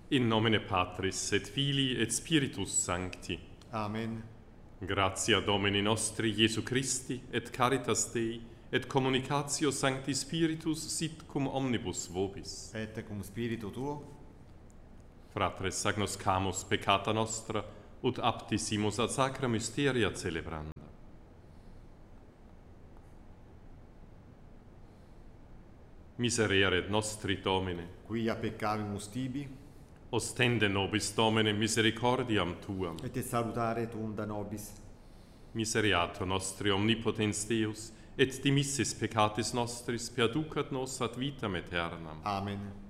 In nomine Patris et Filii et Spiritus Sancti. Amen. Gratia Domini nostri Iesu Christi et caritas Dei et communicatio Sancti Spiritus sit cum omnibus vobis. Et cum spiritu tuo, Fratres agnoscamus peccata nostra ut aptissimus ad sacra mysteria celebranda. Miserere nostri Domine, quia peccavimus tibi, ostende nobis Domine misericordiam Tuam. et salutare tunda nobis. Miseriato nostri omnipotens Deus, et dimissis peccatis nostris perducat nos ad vitam aeternam. Amen.